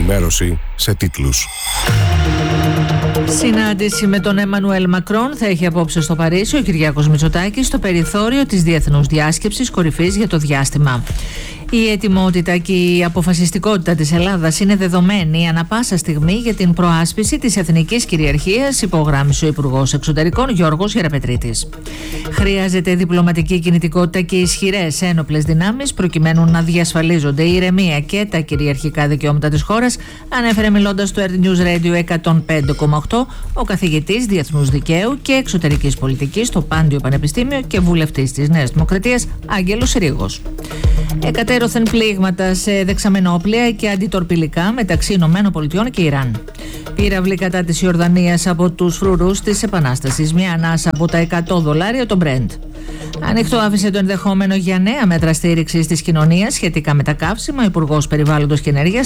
ενημέρωση σε τίτλους. Συνάντηση με τον Εμμανουέλ Μακρόν θα έχει απόψε στο Παρίσι ο Κυριάκος Μητσοτάκης στο περιθώριο της Διεθνούς Διάσκεψης Κορυφής για το διάστημα. Η ετοιμότητα και η αποφασιστικότητα της Ελλάδας είναι δεδομένη ανα πάσα στιγμή για την προάσπιση της εθνικής κυριαρχίας, υπογράμμισε ο Υπουργός Εξωτερικών Γιώργος Γεραπετρίτης. Χρειάζεται διπλωματική κινητικότητα και ισχυρές ένοπλες δυνάμεις προκειμένου να διασφαλίζονται η ηρεμία και τα κυριαρχικά δικαιώματα της χώρας, ανέφερε μιλώντας στο Earth News Radio 105,8 ο καθηγητής Διεθνούς Δικαίου και Εξωτερικής Πολιτικής στο Πάντιο Πανεπιστήμιο και βουλευτής της Νέας Δημοκρατίας Άγγελος Ρήγος. Εκατέρωθεν πλήγματα σε δεξαμενόπλια και αντιτορπιλικά μεταξύ ΗΠΑ και Ιράν. Πύραυλοι κατά της Ιορδανίας από τους φρουρούς της Επανάστασης. Μια ανάσα από τα $100 το Brent. Ανοιχτό άφησε το ενδεχόμενο για νέα μέτρα στήριξης της κοινωνίας σχετικά με τα καύσιμα ο Υπουργός Περιβάλλοντος και Ενέργειας